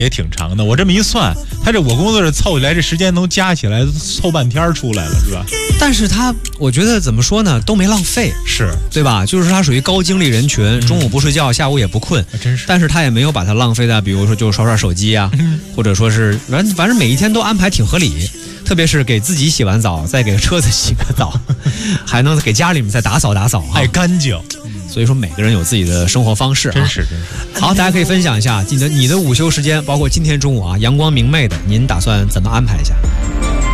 也挺长的。我这么一算，他这我工作日凑起来这时间能加起来凑半天出来了，是吧？ 但是我觉得怎么说呢，都没浪费， 是对吧？就是他属于高精力人群，中午不睡觉，下午也不困， 真是。 但是他也没有把它浪费在，比如说就刷刷手机啊，或者说是反正每一天都安排挺合理。特别是给自己洗完澡，再给车子洗个澡，还能给家里面再打扫打扫， 爱干净。 所以说每个人有自己的生活方式啊， 真是。 好，大家可以分享一下你的午休时间，包括今天中午啊，阳光明媚的，您打算怎么安排一下？